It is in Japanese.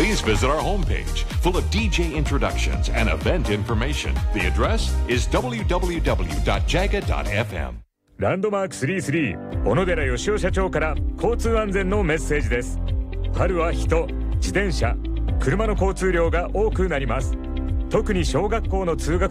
please visit our homepage full of DJ introductions and event information. The address is www.jaga.fm. ランドマーク33小野寺義雄社長から交通安全のメッセージです。春は人、自転車、車の交通量が多くなります。特に小学校の通学